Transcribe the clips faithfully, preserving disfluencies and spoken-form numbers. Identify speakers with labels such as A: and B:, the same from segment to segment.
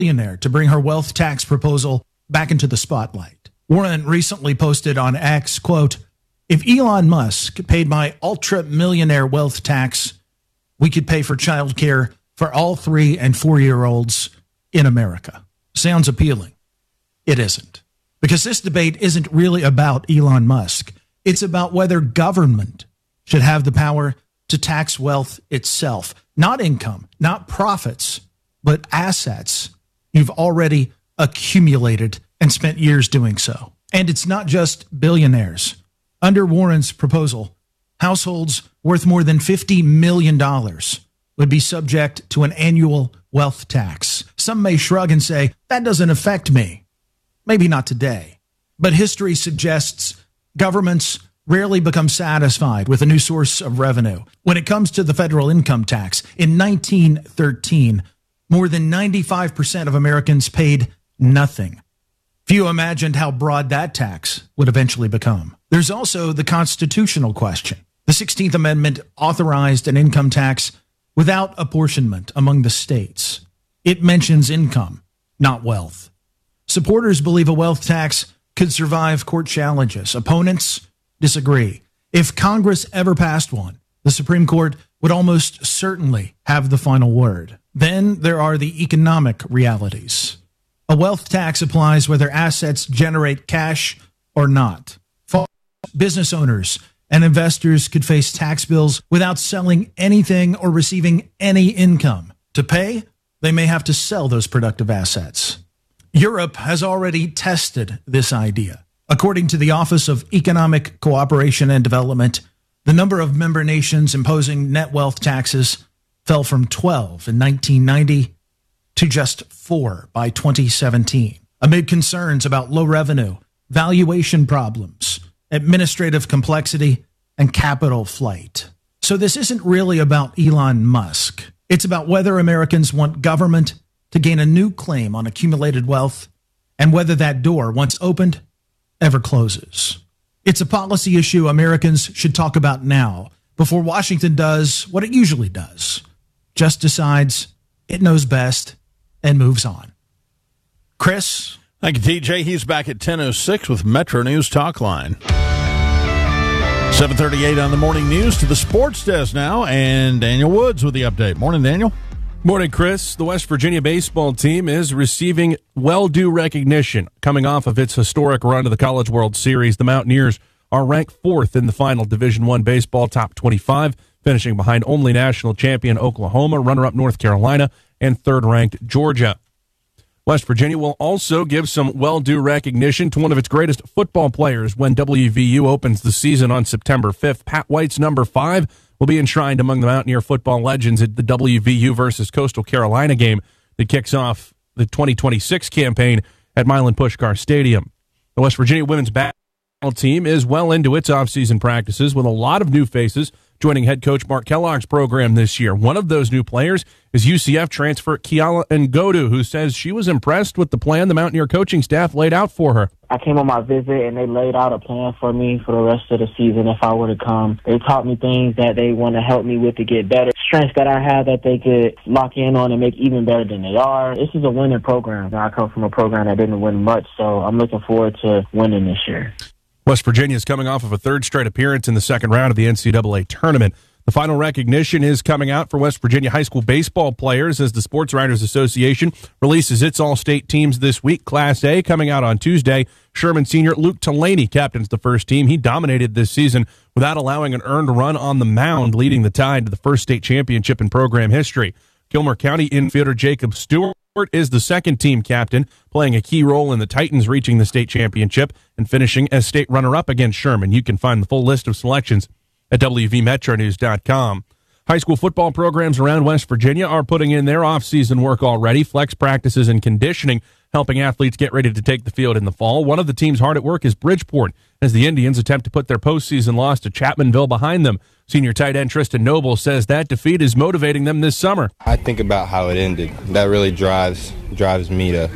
A: billionaire to bring her wealth tax proposal back into the spotlight. Warren recently posted on X, quote, "If Elon Musk paid my ultra-millionaire wealth tax, we could pay for childcare for all three- and four-year-olds in America." Sounds appealing. It isn't. Because this debate isn't really about Elon Musk. It's about whether government should have the power to tax wealth itself. Not income, not profits, but assets you've already accumulated and spent years doing so. And it's not just billionaires. Under Warren's proposal, households worth more than fifty million dollars would be subject to an annual wealth tax. Some may shrug and say, that doesn't affect me. Maybe not today. But history suggests governments rarely become satisfied with a new source of revenue. When it comes to the federal income tax, in nineteen thirteen, more than ninety-five percent of Americans paid nothing. Few imagined how broad that tax would eventually become. There's also the constitutional question. The sixteenth Amendment authorized an income tax without apportionment among the states. It mentions income, not wealth. Supporters believe a wealth tax could survive court challenges. Opponents disagree. If Congress ever passed one, the Supreme Court would almost certainly have the final word. Then there are the economic realities. A wealth tax applies whether assets generate cash or not. Business owners and investors could face tax bills without selling anything or receiving any income. To pay, they may have to sell those productive assets. Europe has already tested this idea. According to the Office of Economic Cooperation and Development, the number of member nations imposing net wealth taxes fell from twelve in nineteen ninety to just four by twenty seventeen, amid concerns about low revenue, valuation problems, administrative complexity, and capital flight. So this isn't really about Elon Musk. It's about whether Americans want government to gain a new claim on accumulated wealth and whether that door, once opened, ever closes. It's a policy issue Americans should talk about now before Washington does what it usually does, just decides it knows best and moves on. Chris?
B: Thank you, T J. He's back at ten oh six with Metro News Talk Line. seven thirty-eight on the morning news to the sports desk now, and Daniel Woods with the update. Morning, Daniel.
C: Morning, Chris. The West Virginia baseball team is receiving well-due recognition. Coming off of its historic run to the College World Series, the Mountaineers are ranked fourth in the final Division I baseball top twenty-five, finishing behind only national champion Oklahoma, runner-up North Carolina, and third-ranked Georgia. West Virginia will also give some well-due recognition to one of its greatest football players when W V U opens the season on September fifth. Pat White's number five will be enshrined among the Mountaineer football legends at the W V U versus Coastal Carolina game that kicks off the twenty twenty-six campaign at Milan Puskar Stadium. The West Virginia women's basketball team is well into its offseason practices with a lot of new faces joining head coach Mark Kellogg's program this year. One of those new players is U C F transfer Kiala Ngodu, who says she was impressed with the plan the Mountaineer coaching staff laid out for her.
D: I came on my visit, and they laid out a plan for me for the rest of the season if I were to come. They taught me things that they want to help me with to get better, strengths that I have that they could lock in on and make even better than they are. This is a winning program. I come from a program that didn't win much, so I'm looking forward to winning this year.
C: West Virginia is coming off of a third straight appearance in the second round of the N C double A tournament. The final recognition is coming out for West Virginia high school baseball players as the Sports Writers Association releases its all-state teams this week. Class A coming out on Tuesday. Sherman senior Luke Delaney captains the first team. He dominated this season without allowing an earned run on the mound, leading the Tide to the first state championship in program history. Gilmer County infielder Jacob Stewart is the second team captain, playing a key role in the Titans reaching the state championship and finishing as state runner-up against Sherman. You can find the full list of selections at W V metro news dot com. High school football programs around West Virginia are putting in their off-season work already, flex practices and conditioning, helping athletes get ready to take the field in the fall. One of the teams hard at work is Bridgeport, as the Indians attempt to put their postseason loss to Chapmanville behind them. Senior tight end Tristan Noble says that defeat is motivating them this summer.
E: I think about how it ended. That really drives drives me to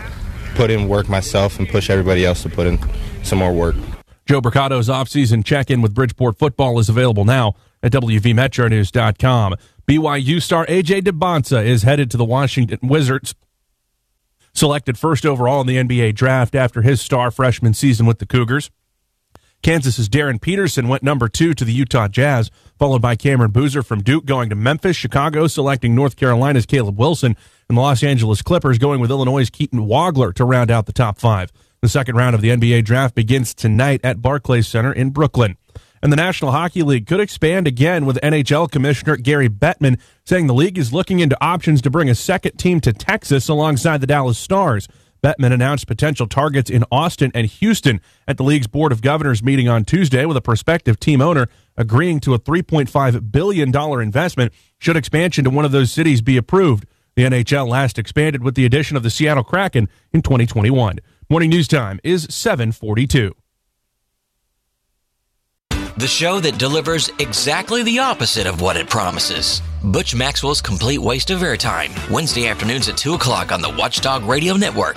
E: put in work myself and push everybody else to put in some more work.
C: Joe Bricato's offseason check-in with Bridgeport football is available now at W V metro news dot com. B Y U star A J DeBonsa is headed to the Washington Wizards selected first overall in the N B A draft after his star freshman season with the Cougars. Kansas's Darren Peterson went number two to the Utah Jazz, followed by Cameron Boozer from Duke going to Memphis, Chicago selecting North Carolina's Caleb Wilson, and the Los Angeles Clippers going with Illinois' Keaton Wagler to round out the top five. The second round of the N B A draft begins tonight at Barclays Center in Brooklyn. And the National Hockey League could expand again, with N H L Commissioner Gary Bettman saying the league is looking into options to bring a second team to Texas alongside the Dallas Stars. Bettman announced potential targets in Austin and Houston at the league's Board of Governors meeting on Tuesday, with a prospective team owner agreeing to a three point five billion dollars investment should expansion to one of those cities be approved. The N H L last expanded with the addition of the Seattle Kraken in twenty twenty-one. Morning news time is seven forty-two.
F: The show that delivers exactly the opposite of what it promises. Butch Maxwell's Complete Waste of Airtime, Wednesday afternoons at two o'clock on the Watchdog Radio Network.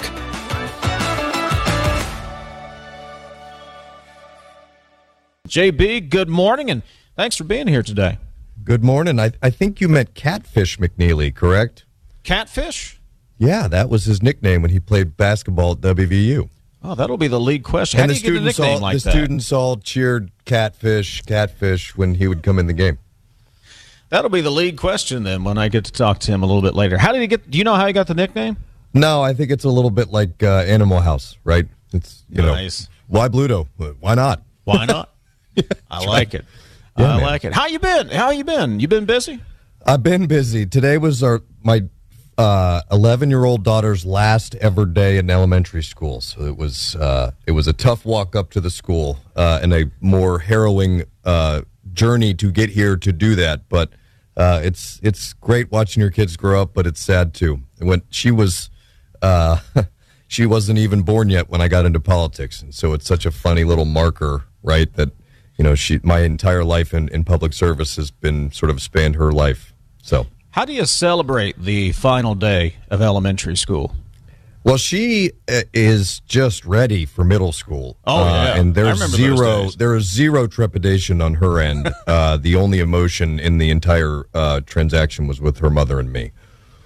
G: J B, good morning, and thanks for being here today.
H: Good morning. I, I think you meant Catfish McNeely, correct?
G: Catfish?
H: Yeah, that was his nickname when he played basketball at W V U.
G: Oh, that'll be the league question. How
H: and
G: do
H: the
G: you get a
H: students
G: nickname
H: all,
G: like
H: the
G: that?
H: The students all cheered Catfish, Catfish when he would come in the game.
G: That'll be the league question then when I get to talk to him a little bit later. How did he get? Do you know how he got the nickname?
H: No, I think it's a little bit like uh, Animal House, right? It's you
G: nice.
H: know, why Bluto? Why not?
G: Why not?
H: yeah,
G: I like it.
H: Yeah,
G: I
H: man.
G: like it. How you been? How you been? You been busy?
H: I've been busy. Today was our my uh, eleven-year-old daughter's last ever day in elementary school, so it was uh, it was a tough walk up to the school uh, and a more harrowing uh, journey to get here to do that. But uh, it's it's great watching your kids grow up, but it's sad too. When she was uh, she wasn't even born yet when I got into politics, and so it's such a funny little marker, right? That you know, she my entire life in, in public service has been sort of spanned her life. So.
G: How do you celebrate the final day of elementary school?
H: Well, she uh, is just ready for middle school.
G: Oh,
H: uh,
G: yeah.
H: And there's
G: I remember
H: zero
G: those days.
H: there is zero trepidation on her end. uh, the only emotion in the entire uh, transaction was with her mother and me.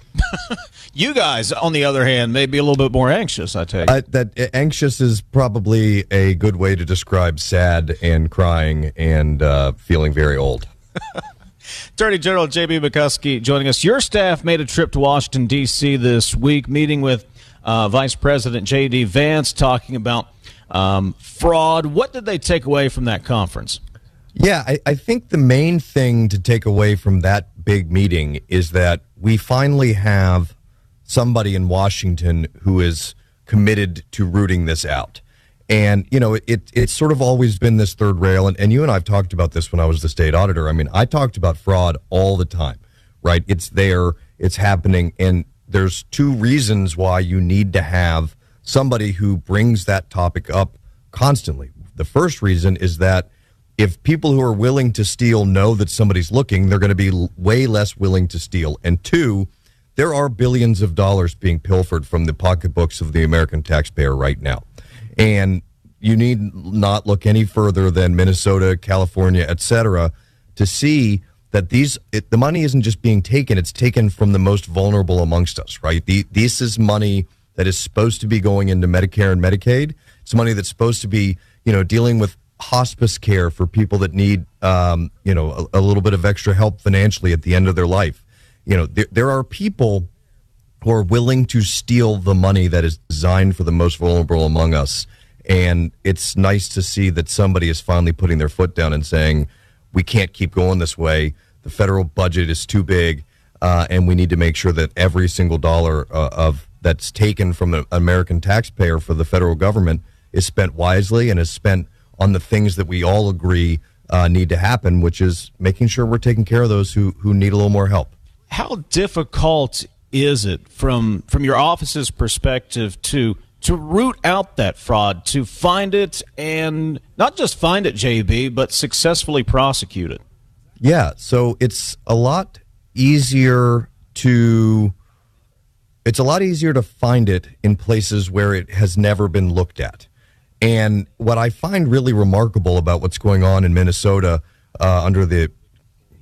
G: You guys, on the other hand, may be a little bit more anxious, I take it.
H: I, that uh, anxious is probably a good way to describe sad and crying and uh, feeling very old.
G: Attorney General J B. McCuskey joining us. Your staff made a trip to Washington, D C this week, meeting with uh, Vice President J D. Vance, talking about um, fraud. What did they take away from that conference?
H: Yeah, I, I think the main thing to take away from that big meeting is that we finally have somebody in Washington who is committed to rooting this out. And, you know, it, it's sort of always been this third rail. And, and you and I have talked about this when I was the state auditor. I mean, I talked about fraud all the time, right? It's there, it's happening. And there's two reasons why you need to have somebody who brings that topic up constantly. The first reason is that if people who are willing to steal know that somebody's looking, they're going to be l- way less willing to steal. And two, there are billions of dollars being pilfered from the pocketbooks of the American taxpayer right now. And you need not look any further than Minnesota, California, et cetera, to see that these it, the money isn't just being taken, it's taken from the most vulnerable amongst us, right? The, this is money that is supposed to be going into Medicare and Medicaid. It's money that's supposed to be, you know, dealing with hospice care for people that need, um, you know, a, a little bit of extra help financially at the end of their life. You know, there, there are people who are willing to steal the money that is designed for the most vulnerable among us. And it's nice to see that somebody is finally putting their foot down and saying, we can't keep going this way. The federal budget is too big, uh, and we need to make sure that every single dollar uh, of that's taken from the American taxpayer for the federal government is spent wisely and is spent on the things that we all agree uh, need to happen, which is making sure we're taking care of those who, who need a little more help.
G: How difficult is it from from your office's perspective to to root out that fraud, to find it and not just find it, J B, but successfully prosecute it?
H: Yeah, so it's a lot easier to it's a lot easier to find it in places where it has never been looked at. And what I find really remarkable about what's going on in Minnesota uh, under the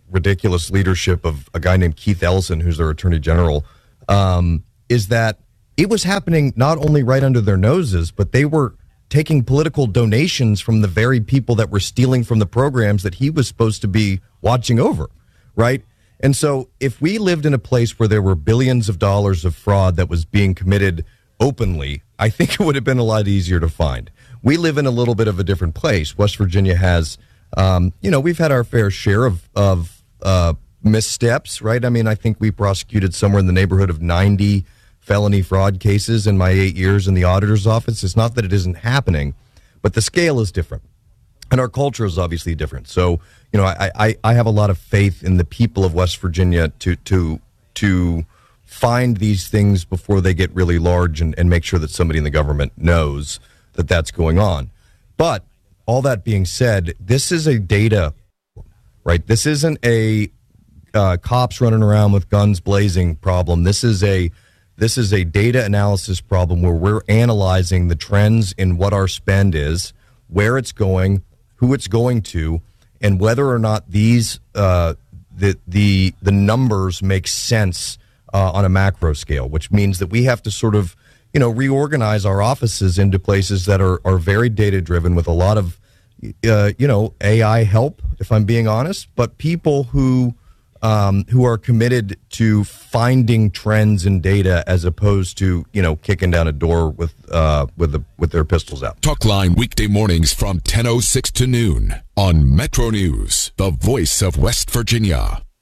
H: ridiculous leadership of a guy named Keith Ellison, who's their attorney general, um, is that it was happening not only right under their noses, but they were taking political donations from the very people that were stealing from the programs that he was supposed to be watching over, right? And so if we lived in a place where there were billions of dollars of fraud that was being committed openly, I think it would have been a lot easier to find. We live in a little bit of a different place. West Virginia has, um, you know, we've had our fair share of, of uh, missteps, right? I mean, I think we prosecuted somewhere in the neighborhood of ninety felony fraud cases in my eight years in the auditor's office. It's not that it isn't happening, but the scale is different. And our culture is obviously different. So, you know, I, I, I have a lot of faith in the people of West Virginia to to to find these things before they get really large and, and make sure that somebody in the government knows that that's going on. But all that being said, this is a data, right? This isn't a uh, cops running around with guns blazing problem. This is a This is a data analysis problem where we're analyzing the trends in what our spend is, where it's going, who it's going to, and whether or not these uh, the the the numbers make sense uh, on a macro scale, which means that we have to sort of, you know, reorganize our offices into places that are are very data driven with a lot of uh, you know A I help, if I'm being honest, but people who. Um, who are committed to finding trends in data as opposed to, you know, kicking down a door with uh, with the with their pistols out.
I: Talk Line weekday mornings from ten oh six to noon on Metro News, the voice of West Virginia.